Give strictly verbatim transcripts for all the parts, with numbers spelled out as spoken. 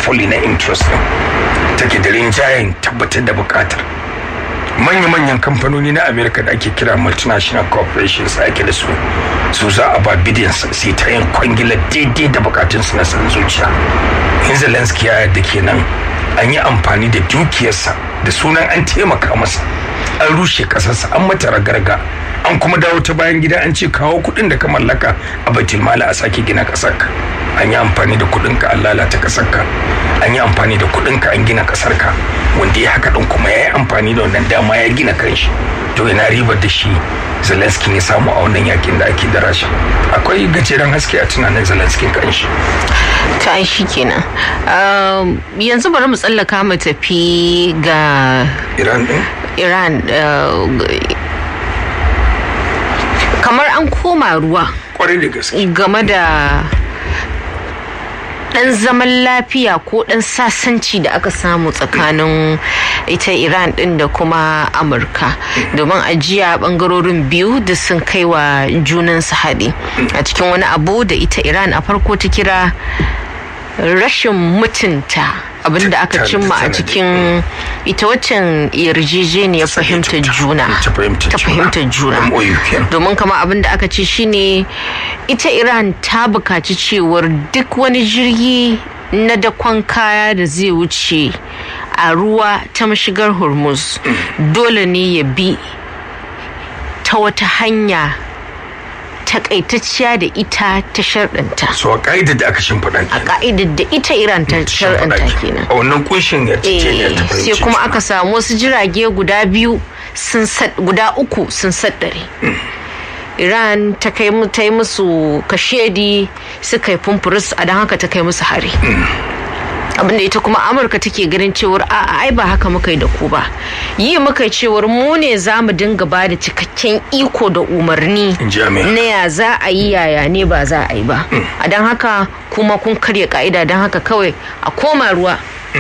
monopoly na interest din take da rinjayen tabbatar da bukatar manya-manyan kamfanoni na America da ake kira multinational corporations ake da su su za a ba bidiyansa sai ta yin kwangilar daidai da bukatunsu na san zuciya. In Zelensky ya yadda kenan an yi amfani da dukiyarsa da sunan an taimaka masa, an rushe kasarsa, an mata ragarga, an kuma dawo ta bayan gida an ce kawo kudin da ka mallaka a baitul mali a sake gina kasarka. An yi amfani da kudin ka an lalata kasarka, an yi amfani da kudin ka an gina kasarka, wanda ya haka din kuma ya yi amfani da wannan dama ya gina kanshi. To ina ribar da shi Zelensky ya samu a wannan yakin da ake da Rasha. Akwai gajeren haske a tunanin Zelensky kanshi. Ta shi kenan. Yanzu bari mu tsallaka mu tafi ga Iran din? Iran. Kamar an koma ruwa. Kwarai da gaske. Game da dan zaman lafiya ko dan sasanci da aka samu tsakanin ita Iran din da kuma Amurka, domin ajiya bangarorin biyu da sun kai wa junan su haɗi a cikin wani abu da ita Iran a farko ta kira rashin mutunta abinda aka cimma a cikin ita waccan yarjejeniyar fahimtar juna ta fahimtar juna, domin kama abinda aka ce shine ita Iran ta bukaci cewar duk wani jirgi na dakon kaya da zai wuce a ruwa ta mashigar Hormuz dole ne ya bi ta wata hanya takaitacciya da ita ta sharɗanta. So a ka'idar da aka shimfiɗa kenan. A ka'idar da ita Iran ta sharɗanta kenan. A wannan kunshin ya ce ta fahimci. Sai kuma aka samu wasu jirage guda biyu sun guda uku sun saddare. Iran ta kai ta yi musu kashedi suka yi fumfurus a don haka ta kai musu hari. Abinda ita kuma Amurka take ganin cewar a'a ai ba haka muka yi da ku ba, yi muka yi cewar mu ne za mu dinga ba da cikakken iko da umarni na ya za a yi yaya ne ba za a yi ba, a don haka kuma kun karya ka'ida, don haka kawai a koma ruwa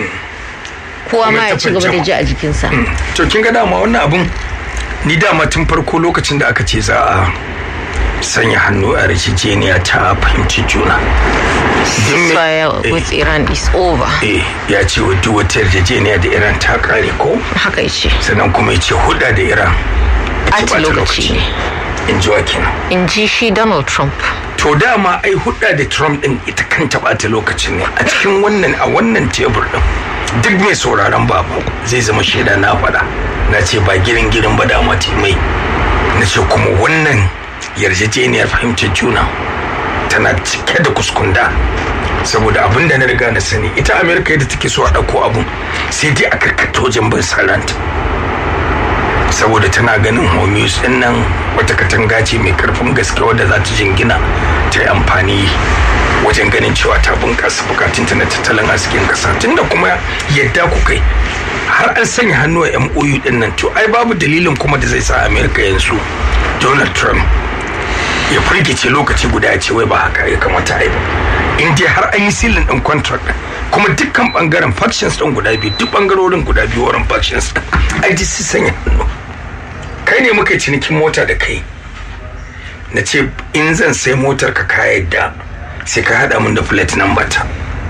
kowa ma ya ci gaba da ji a jikinsa. To kin ga dama wannan abun ni dama tun farko lokacin da aka ce za a sanya hannu a yarjejeniya ta fahimci juna. Ceasefire with Iran is over. Eh, ya ce duk wata yarjejeniya da Iran ta kare ko? Haka yace. Sannan kuma ya ce huda da Iran. Ɓata lokaci ne. In ji wa kenan. In ji shi Donald Trump. To dama ai huda da Trump din ita kanta ɓata lokacin ne a cikin wannan a wannan tebur din. Duk mai sauraron babu zai zama shaida na faɗa. Na ce ba girin girin ba dama ce mai. Na ce kuma wannan yarjejeniyar fahimtar juna tana cike da kuskunda, saboda abin da na riga na sani ita Amerika yadda take so a ɗauko abun sai dai a karkata wajen bin sarranta, saboda tana ganin Hormuz din nan wata katanga ce mai karfin gaske wadda za ta jingina ta yi amfani wajen ganin cewa ta bunƙasa bukatunta na tattalin arzikin ƙasa. Tunda kuma yadda ku kai har an sanya hannu a M O U din nan, to ai babu dalilin kuma da zai sa Amerika yanzu Donald Trump ya firgice lokaci guda ya ce wai ba haka ya kamata a yi ba. In dai har an yi silin ɗin contract kuma dukkan bangaren factions ɗin guda biyu, duk bangarorin guda biyu wurin factions ai ji su sanya hannu. Kai ne muka yi cinikin mota da kai, na ce in zan sai motar ka ka yadda sai ka haɗa min da plate number ta,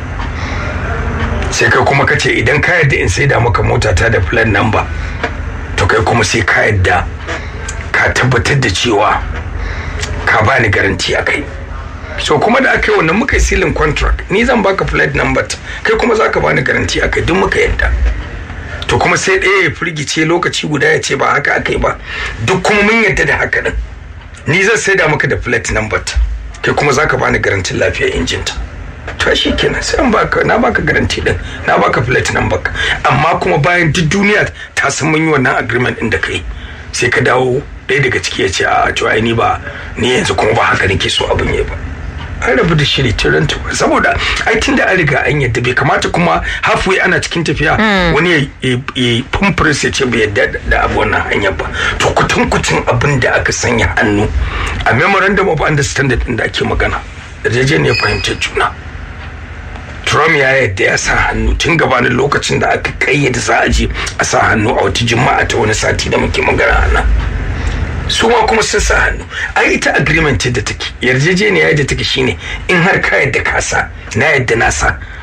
sai kai kuma ka ce idan ka yadda in sai da maka mota ta da plate number, to kai kuma sai ka yadda ka tabbatar da cewa ka bani garanti a kai. So kuma da aka yi wannan muka yi silin contract, ni zan baka plate number kai kuma za ka bani garanti a kai, duk muka yadda. To kuma sai ɗaya ya firgice lokaci guda ya ce ba haka aka yi ba, duk kuma mun yadda da haka din. Ni zan saida maka da plate number kai kuma za ka bani garantin lafiyar injinta. To shi kenan sai an baka, na baka garanti din, na baka plate number, amma kuma bayan duk duniya ta san mun yi wannan agreement din da kai, sai ka dawo ɗaya daga ciki ya ce a to ai ni ba ni yanzu kuma ba haka nake so abin yi ba. An rabu da shiri tiran ta, saboda ai tunda an riga an yadda bai kamata kuma halfway ana cikin tafiya wani ya fumfuris ya ce bai yadda da abu wannan hanyar ba. To kutankucin abin da aka sanya hannu a memorandum of understanding din da ake magana, yarjejeniyar fahimtar juna, Trump ya yadda ya sa hannu tun gabanin lokacin da aka kayyade za a je a sa hannu a wata juma'a ta wani sati da muke magana nan. Su ma kuma sun sa hannu. Ai ita agreement da take, yarjejeniya da take shine in har ka yadda ka sa, na yadda na sa,